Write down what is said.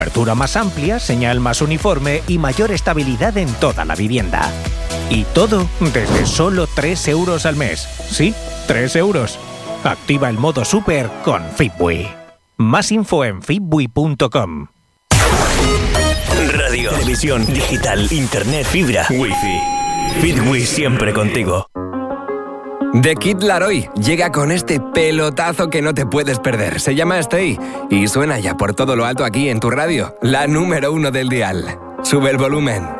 Cobertura más amplia, señal más uniforme y mayor estabilidad en toda la vivienda. Y todo desde solo 3 euros al mes. Sí, 3 euros. Activa el modo Super con Fitbui. Más info en fitbui.com. Radio, televisión, digital, internet, fibra, wifi. Fitbui siempre contigo. The Kid Laroi llega con este pelotazo que no te puedes perder. Se llama Stay y suena ya por todo lo alto aquí en tu radio, la número 1 del dial. Sube el volumen.